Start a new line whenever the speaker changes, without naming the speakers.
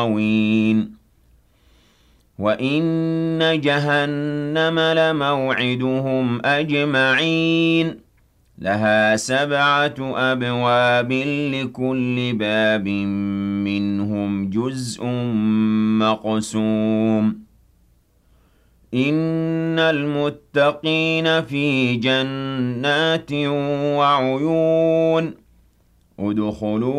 غاوين وَإِنَّ جَهَنَّمَ لَمَوْعِدُهُمْ أَجْمَعِينَ لَهَا 7 أَبْوَابٍ لِكُلِّ بَابٍ مِّنْهُمْ جُزْءٌ مَّقْسُومٌ إِنَّ الْمُتَّقِينَ فِي جَنَّاتٍ وَعُيُونٍ ادْخُلُوا